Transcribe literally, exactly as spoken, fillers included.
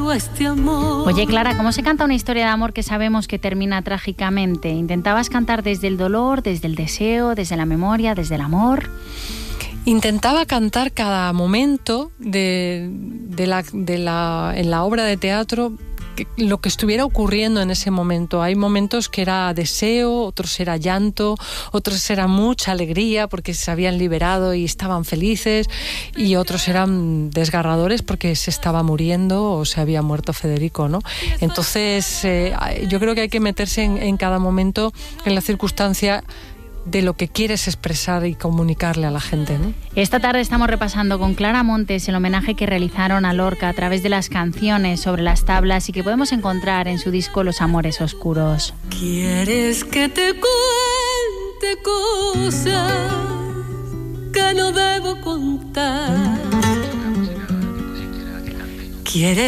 regalo este amor. Oye, Clara, ¿cómo se canta una historia de amor que sabemos que termina trágicamente? ¿Intentabas cantar desde el dolor, desde el deseo, desde la memoria, desde el amor? Intentaba cantar cada momento de, de la, de la, en la obra de teatro, que, lo que estuviera ocurriendo en ese momento. Hay momentos que era deseo, otros era llanto, otros era mucha alegría porque se habían liberado y estaban felices, y otros eran desgarradores porque se estaba muriendo o se había muerto Federico, ¿no? Entonces, eh, yo creo que hay que meterse en, en cada momento, en la circunstancia de lo que quieres expresar y comunicarle a la gente, ¿no? Esta tarde estamos repasando con Clara Montes el homenaje que realizaron a Lorca a través de las canciones sobre las tablas y que podemos encontrar en su disco Los Amores Oscuros. ¿Quieres que te cuente cosas que no debo contar? ¿Quieres